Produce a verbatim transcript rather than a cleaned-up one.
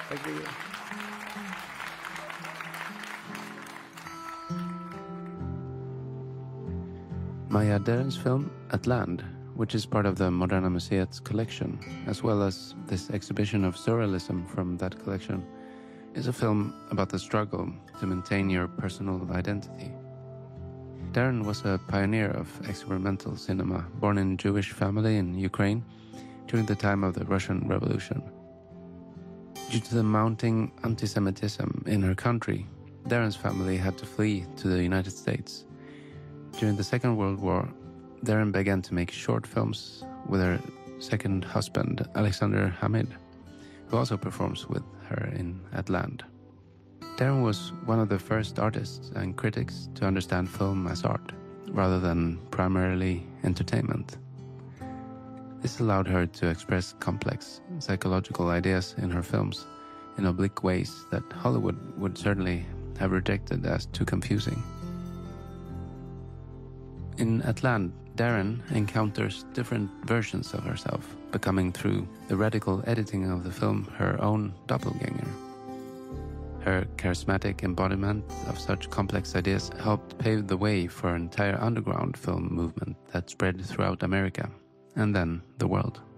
Thank you. Maja Deren's film At Land, which is part of the Moderna Museet's collection, as well as this exhibition of surrealism from that collection, is a film about the struggle to maintain your personal identity. Deren was a pioneer of experimental cinema, born in a Jewish family in Ukraine during the time of the Russian Revolution. Due to the mounting anti-Semitism in her country, Deren's family had to flee to the United States. During the Second World War, Deren began to make short films with her second husband, Alexander Hamid, who also performs with her in At Land. Deren was one of the first artists and critics to understand film as art, rather than primarily entertainment. This allowed her to express complex psychological ideas in her films in oblique ways that Hollywood would certainly have rejected as too confusing. In At Land, Deren encounters different versions of herself, becoming through the radical editing of the film her own doppelganger. Her charismatic embodiment of such complex ideas helped pave the way for an entire underground film movement that spread throughout America, and then the world.